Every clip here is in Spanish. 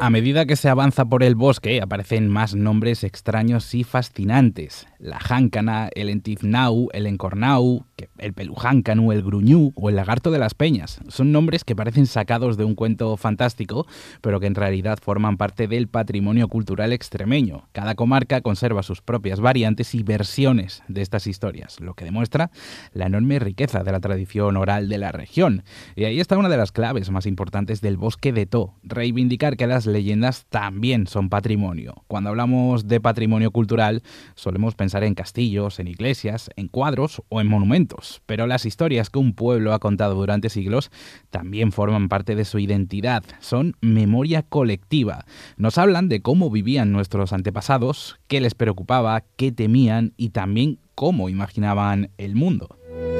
A medida que se avanza por el bosque, aparecen más nombres extraños y fascinantes. La jáncana, el entiznau, el encornau, el pelujáncanu, el gruñú o el lagarto de las peñas. Son nombres que parecen sacados de un cuento fantástico, pero que en realidad forman parte del patrimonio cultural extremeño. Cada comarca conserva sus propias variantes y versiones de estas historias, lo que demuestra la enorme riqueza de la tradición oral de la región. Y ahí está una de las claves más importantes del Bosque de Tho, reivindicar que las leyendas también son patrimonio. Cuando hablamos de patrimonio cultural, solemos pensar en castillos, en iglesias, en cuadros o en monumentos, pero las historias que un pueblo ha contado durante siglos también forman parte de su identidad, son memoria colectiva. Nos hablan de cómo vivían nuestros antepasados, qué les preocupaba, qué temían y también cómo imaginaban el mundo.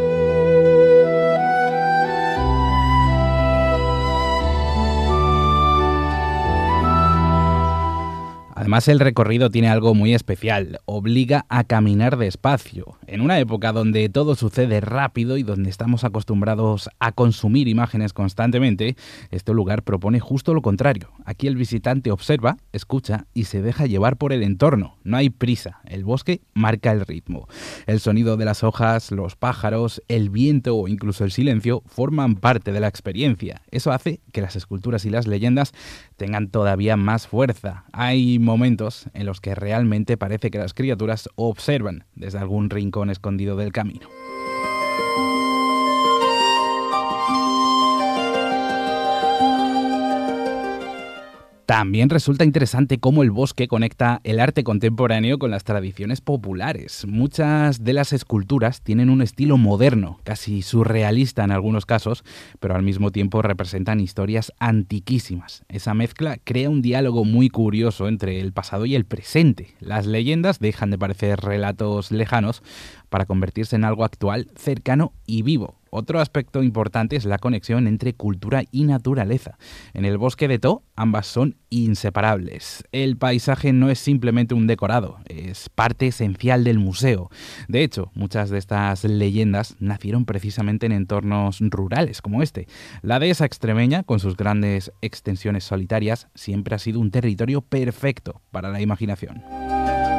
Además, el recorrido tiene algo muy especial, obliga a caminar despacio. En una época donde todo sucede rápido y donde estamos acostumbrados a consumir imágenes constantemente, este lugar propone justo lo contrario. Aquí el visitante observa, escucha y se deja llevar por el entorno. No hay prisa, el bosque marca el ritmo. El sonido de las hojas, los pájaros, el viento o incluso el silencio forman parte de la experiencia. Eso hace que las esculturas y las leyendas tengan todavía más fuerza. Hay momentos en los que realmente parece que las criaturas observan desde algún rincón escondido del camino. También resulta interesante cómo el bosque conecta el arte contemporáneo con las tradiciones populares. Muchas de las esculturas tienen un estilo moderno, casi surrealista en algunos casos, pero al mismo tiempo representan historias antiquísimas. Esa mezcla crea un diálogo muy curioso entre el pasado y el presente. Las leyendas dejan de parecer relatos lejanos para convertirse en algo actual, cercano y vivo. Otro aspecto importante es la conexión entre cultura y naturaleza. En el Bosque de Tho, ambas son inseparables. El paisaje no es simplemente un decorado, es parte esencial del museo. De hecho, muchas de estas leyendas nacieron precisamente en entornos rurales como este. La dehesa extremeña, con sus grandes extensiones solitarias, siempre ha sido un territorio perfecto para la imaginación.